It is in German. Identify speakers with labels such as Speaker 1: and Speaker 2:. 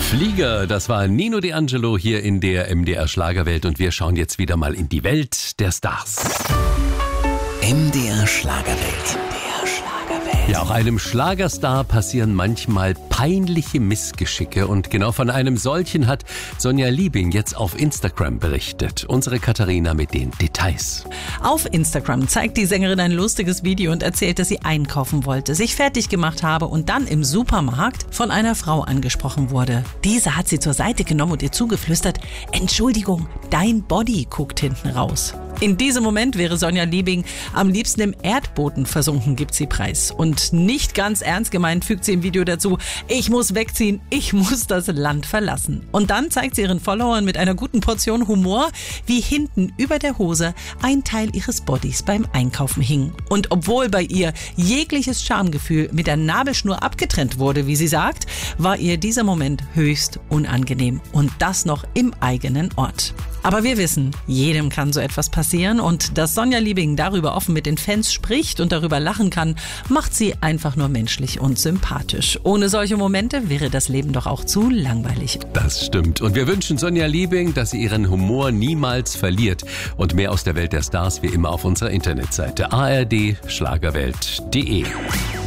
Speaker 1: Flieger, das war Nino D'Angelo hier in der MDR Schlagerwelt und wir schauen jetzt wieder mal in die Welt der Stars.
Speaker 2: MDR Schlagerwelt.
Speaker 1: Ja, auch einem Schlagerstar passieren manchmal peinliche Missgeschicke und genau von einem solchen hat Sonja Liebing jetzt auf Instagram berichtet. Unsere Katharina mit den Details.
Speaker 3: Auf Instagram zeigt die Sängerin ein lustiges Video und erzählt, dass sie einkaufen wollte, sich fertig gemacht habe und dann im Supermarkt von einer Frau angesprochen wurde. Diese hat sie zur Seite genommen und ihr zugeflüstert: Entschuldigung, dein Body guckt hinten raus. In diesem Moment wäre Sonja Liebing am liebsten im Erdboden versunken, gibt sie preis. Und nicht ganz ernst gemeint fügt sie im Video dazu: Ich muss wegziehen, ich muss das Land verlassen. Und dann zeigt sie ihren Followern mit einer guten Portion Humor, wie hinten über der Hose ein Teil ihres Bodys beim Einkaufen hing. Und obwohl bei ihr jegliches Schamgefühl mit der Nabelschnur abgetrennt wurde, wie sie sagt, war ihr dieser Moment höchst unangenehm. Und das noch im eigenen Ort. Aber wir wissen, jedem kann so etwas passieren und dass Sonja Liebing darüber offen mit den Fans spricht und darüber lachen kann, macht sie einfach nur menschlich und sympathisch. Ohne solche Momente wäre das Leben doch auch zu langweilig.
Speaker 1: Das stimmt. Und wir wünschen Sonja Liebing, dass sie ihren Humor niemals verliert. Und mehr aus der Welt der Stars wie immer auf unserer Internetseite ardschlagerwelt.de.